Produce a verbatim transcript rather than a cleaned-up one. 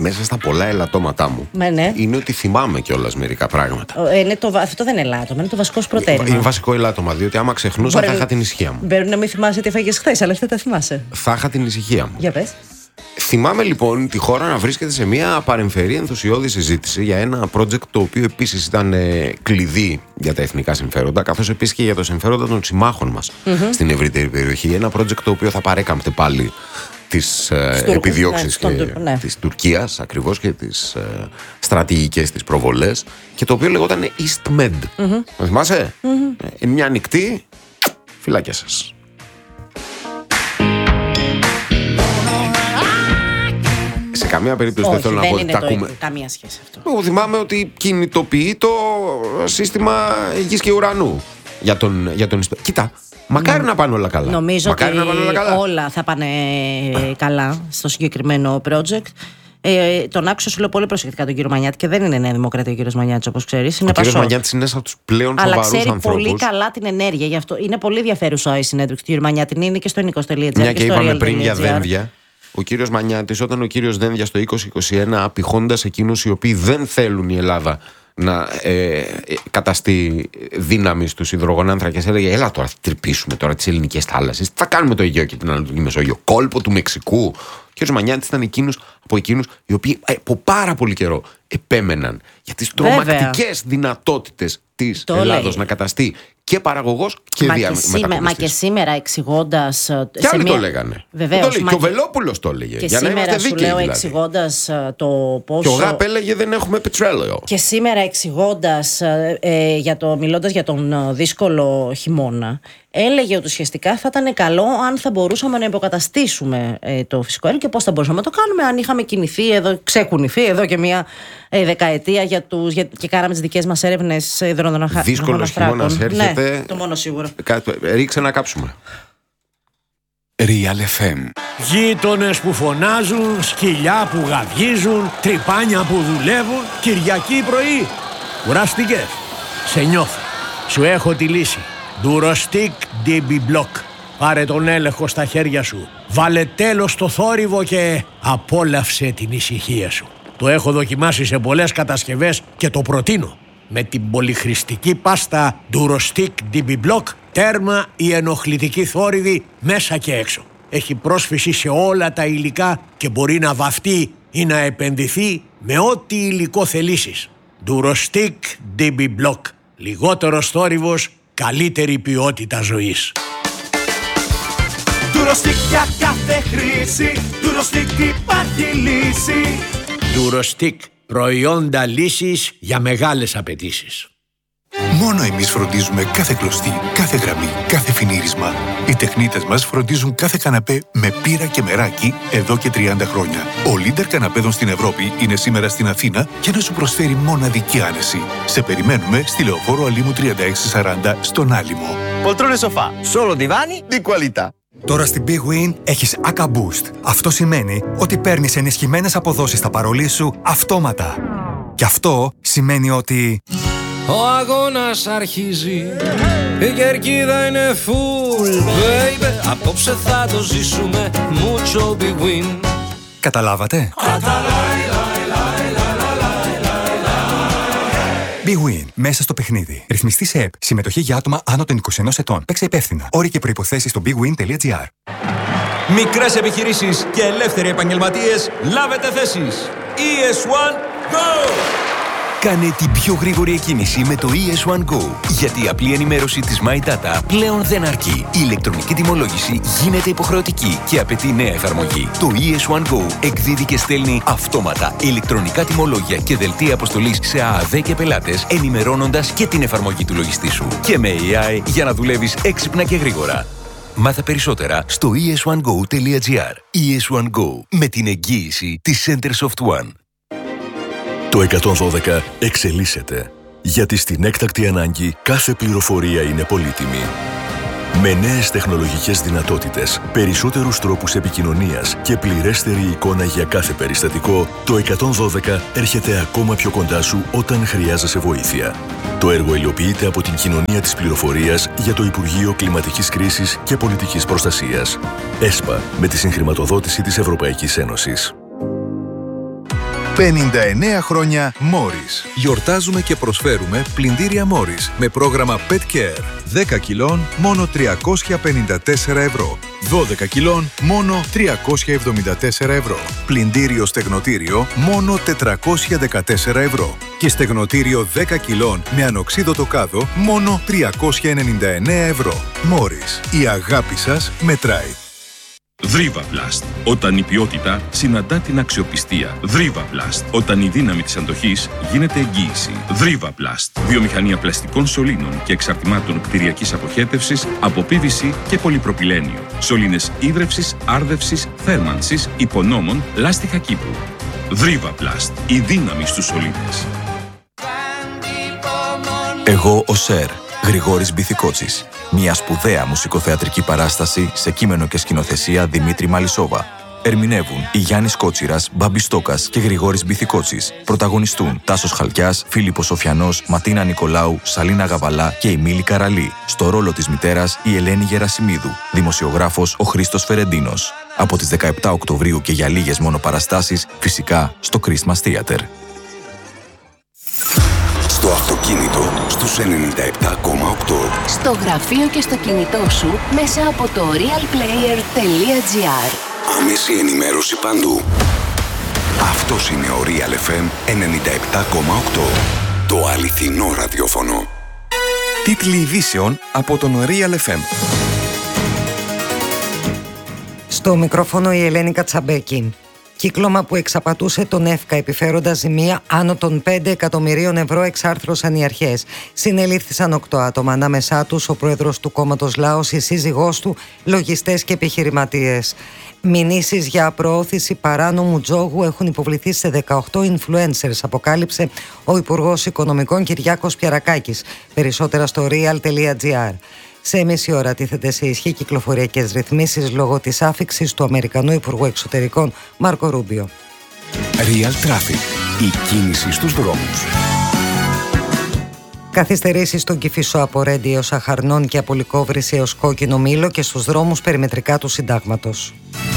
μέσα στα πολλά ελαττώματά μου ναι, ναι. είναι ότι θυμάμαι κιόλας μερικά πράγματα. Ε, είναι το, αυτό δεν είναι ελάττωμα, είναι το βασικό σου προτέρημα. Είναι βασικό ελάττωμα, διότι άμα ξεχνούσα Μπορεί... θα είχα την ησυχία μου. Μπορεί να μην θυμάσαι τι έφαγες χθες, αλλά δεν τα θυμάσαι. Θα είχα την ησυχία μου. Για πες. Θυμάμαι λοιπόν τη χώρα να βρίσκεται σε μια παρεμφερή ενθουσιώδη συζήτηση για ένα project το οποίο επίσης ήταν ε, κλειδί για τα εθνικά συμφέροντα, καθώς επίσης και για το συμφέροντα των συμμάχων μας mm-hmm. στην ευρύτερη περιοχή. Ένα project το οποίο θα παρέκαμπτε πάλι τις ε, επιδιώξεις ναι, και ναι. της Τουρκίας ακριβώς και τις ε, στρατηγικές της προβολές, και το οποίο λεγόταν EastMed. Mm-hmm. Το θυμάσαι? Mm-hmm. Ε, μια ανοιχτή φυλάκια σας. Σε καμία περίπτωση δεν θέλω να πω ότι τα ακούμε. Καμία σχέση αυτό. Εγώ θυμάμαι ότι κινητοποιεί το σύστημα γης και ουρανού για τον, για τον... Κοίτα, μακάρι mm. να πάνε όλα καλά. Νομίζω μακάρι ότι να πάνε όλα, καλά. όλα θα πάνε καλά στο συγκεκριμένο project. Ε, τον άκουσα, σου λέω πολύ προσεκτικά τον κύριο Μανιάτη, και δεν είναι Νέα Δημοκρατία ο κύριος Μανιάτης, όπως ξέρεις. Ο κύριος Μανιάτης είναι ένας από τους πλέον σοβαρούς ανθρώπους. Αλλά ξέρει πολύ καλά την ενέργεια. Γι' αυτό είναι πολύ ενδιαφέρουσα η συνέντευξη του κύριου Μανιάτη. Είναι και στο νίκος τελεία τζι άρ. Μια και, και είπαμε πριν για δένδια. Ο κύριος Μανιάτης, όταν ο κύριος Δένδια στο είκοσι είκοσι ένα, απηχώντας εκείνους οι οποίοι δεν θέλουν η Ελλάδα να ε, καταστεί δύναμη στους υδρογονάνθρακες, έλεγε: έλα τώρα, θα τρυπήσουμε τώρα τις ελληνικές θάλασσες. Τι θα κάνουμε το Αιγαίο και την Ανατολική Μεσόγειο, κόλπο του Μεξικού. Ο κύριος Μανιάτης ήταν εκείνος, από εκείνους οι οποίοι από πάρα πολύ καιρό επέμεναν για τις τρομακτικές δυνατότητες της το Ελλάδος λέει. Να καταστεί και παραγωγός και διαμετακομιστής. Μα και σήμερα εξηγώντας. Και άλλοι μια... το λέγανε. Βεβαίως. Το λέει. Και ο Βελόπουλος το έλεγε. Και για σήμερα να είμαστε σου δίκαιοι, λέω δηλαδή. Εξηγώντας το πόσο. Και ο ΓΑΠ έλεγε δεν έχουμε πετρέλαιο. Και σήμερα εξηγώντας, ε, για το, μιλώντας για τον δύσκολο χειμώνα, έλεγε ότι ουσιαστικά θα ήταν καλό αν θα μπορούσαμε να υποκαταστήσουμε ε, το φυσικό αέριο, και πώς θα μπορούσαμε να το κάνουμε αν είχαμε κινηθεί εδώ, ξεκουνηθεί εδώ και μια ε, δεκαετία για τους, για, και κάναμε τις δικές μας έρευνες υδρογονανθράκων. Δύσκολος χειμώνας έρχεται. Ναι, το μόνο σίγουρο. Ρίξε να κάψουμε. Real εφ εμ. Γείτονες που φωνάζουν, σκυλιά που γαβγίζουν, τρυπάνια που δουλεύουν, Κυριακή πρωί. Κουράστηκες? Σε νιώθω. Σου έχω τη λύση. Durostic ντι μπι Block. Πάρε τον έλεγχο στα χέρια σου. Βάλε τέλος στο θόρυβο και απόλαυσε την ησυχία σου. Το έχω δοκιμάσει σε πολλές κατασκευές και το προτείνω. Με την πολυχρηστική πάστα Durostic ντι μπι Block, τέρμα η ενοχλητική θόρυβη μέσα και έξω. Έχει πρόσφυση σε όλα τα υλικά και μπορεί να βαφτεί ή να επενδυθεί με ό,τι υλικό θελήσεις. Durostic ντι μπι Block. Λιγότερος θόρυβος, καλύτερη ποιότητα ζωής. Durostic για κάθε χρήση, Durostic υπάρχει λύση. Durostic, προϊόντα λύσης για μεγάλες απαιτήσεις. Μόνο εμείς φροντίζουμε κάθε κλωστή, κάθε γραμμή, κάθε φινίρισμα. Οι τεχνίτες μας φροντίζουν κάθε καναπέ με πύρα και μεράκι εδώ και τριάντα χρόνια. Ο leader καναπέδων στην Ευρώπη είναι σήμερα στην Αθήνα για να σου προσφέρει μοναδική άνεση. Σε περιμένουμε στη Λεωφόρο Αλήμου τριάντα έξι σαράντα στον Άλυμο. Poltrone sofà, solo divani di qualità. Τώρα στην Big Win έχεις Aka Boost. Αυτό σημαίνει ότι παίρνεις ενισχυμένες αποδόσεις στα παρολί σου αυτόματα. Και αυτό σημαίνει ότι... Ο αγώνας αρχίζει, η κερκίδα είναι full, baby. Απόψε θα το ζήσουμε, mucho Big Win. Καταλάβατε? Big Win, μέσα στο παιχνίδι. Ρυθμιστή σε ΕΠ. Συμμετοχή για άτομα άνω των είκοσι ενός ετών. Παίξε υπεύθυνα. Όροι και προϋποθέσεις στο big win τελεία τζι άρ. Μικρές επιχειρήσεις και ελεύθεροι επαγγελματίες, λάβετε θέσεις. ι ες βαν Go! Κάνε την πιο γρήγορη εκκίνηση με το ι ες βαν Go, γιατί η απλή ενημέρωση της My Data πλέον δεν αρκεί. Η ηλεκτρονική τιμολόγηση γίνεται υποχρεωτική και απαιτεί νέα εφαρμογή. Το ι ες βαν Go εκδίδει και στέλνει αυτόματα ηλεκτρονικά τιμολόγια και δελτία αποστολής σε ΑΑΔ και πελάτες, ενημερώνοντας και την εφαρμογή του λογιστή σου. Και με έι άι για να δουλεύεις έξυπνα και γρήγορα. Μάθε περισσότερα στο ι ες βαν go τελεία τζι άρ. ι ες βαν Go, με την εγγύηση της Centersoft One. Το εκατόν δώδεκα εξελίσσεται, γιατί στην έκτακτη ανάγκη κάθε πληροφορία είναι πολύτιμη. Με νέες τεχνολογικές δυνατότητες, περισσότερους τρόπους επικοινωνίας και πληρέστερη εικόνα για κάθε περιστατικό, το εκατόν δώδεκα έρχεται ακόμα πιο κοντά σου όταν χρειάζεσαι βοήθεια. Το έργο υλοποιείται από την Κοινωνία της Πληροφορίας για το Υπουργείο Κλιματικής Κρίσης και Πολιτικής Προστασίας. ΕΣΠΑ, με τη συγχρηματοδότηση της Ευρωπαϊκής Ένωσης. πενήντα εννέα χρόνια Μόρις. Γιορτάζουμε και προσφέρουμε πλυντήρια Μόρις με πρόγραμμα Pet Care. δέκα κιλών μόνο τριακόσια πενήντα τέσσερα ευρώ. δώδεκα κιλών μόνο τριακόσια εβδομήντα τέσσερα ευρώ. Πλυντήριο στεγνοτήριο μόνο τετρακόσια δεκατέσσερα ευρώ. Και στεγνοτήριο δέκα κιλών με ανοξίδωτο κάδο μόνο τριακόσια ενενήντα εννέα ευρώ. Μόρις. Η αγάπη σας μετράει. Δρίβαβλαστ. Όταν η ποιότητα συναντά την αξιοπιστία. Δρίβαβλαστ. Όταν η δύναμη της αντοχής γίνεται εγγύηση. Δρίβαβλαστ. Βιομηχανία πλαστικών σωλήνων και εξαρτημάτων κτηριακής αποχέτευσης από πι βι σι και πολυπροπυλένιο. Σωλήνες ίδρευσης, άρδευσης, θέρμανσης, υπονόμων, λάστιχα κήπου. Δρίβαβλαστ. Η δύναμη στους σωλήνες. Εγώ ο Σερ, Γρηγόρης Μπιθικότσης. Μια σπουδαία μουσικοθεατρική παράσταση σε κείμενο και σκηνοθεσία Δημήτρη Μαλισσόβα. Ερμηνεύουν οι Γιάννης Κότσιρας, Μπάμπης Στόκας και Γρηγόρης Μπιθικότσης. Πρωταγωνιστούν Τάσος Χαλκιάς, Φίλιππος Σοφιανός, Ματίνα Νικολάου, Σαλίνα Γαβαλά και η Μίλη Καραλή. Στο ρόλο της μητέρας η Ελένη Γερασιμίδου. Δημοσιογράφος ο Χρήστος Φερεντίνος. Από τις δεκαεπτά Οκτωβρίου και για λίγες μόνο παραστάσεις, φυσικά στο Christmas Theater. Στο αυτοκίνητο στους ενενήντα επτά κόμμα οκτώ. Στο γραφείο και στο κινητό σου μέσα από το realplayer τελεία gr. Άμεση ενημέρωση παντού. Αυτός είναι ο Real εφ εμ ενενήντα επτά κόμμα οκτώ. Το αληθινό ραδιόφωνο. Τίτλοι ειδήσεων από τον Real εφ εμ. Στο μικρόφωνο η Ελένη Κατσαμπέκη. Κύκλωμα που εξαπατούσε τον ΕΦΚΑ επιφέροντας ζημία άνω των πέντε εκατομμυρίων ευρώ εξάρθρωσαν οι αρχές. Συνελήφθησαν οκτώ άτομα, ανάμεσά τους ο πρόεδρος του κόμματος Λάος, η σύζυγός του, λογιστές και επιχειρηματίες. Μηνύσεις για προώθηση παράνομου τζόγου έχουν υποβληθεί σε δεκαοκτώ influencers, αποκάλυψε ο Υπουργός Οικονομικών Κυριάκος Πιαρακάκης. Περισσότερα στο real τελεία gr. Σε μισή ώρα τίθεται σε ισχύ κυκλοφοριακές ρυθμίσεις λόγω της άφιξης του Αμερικανού Υπουργού Εξωτερικών Μάρκο Ρούμπιο. Real Traffic. Η κίνηση στους δρόμους. Καθυστερήσεις στον Κηφισό από Ρέντι έως Αχαρνών και από Λυκόβρηση έως Κόκκινο Μήλο και στους δρόμους περιμετρικά του Συντάγματος.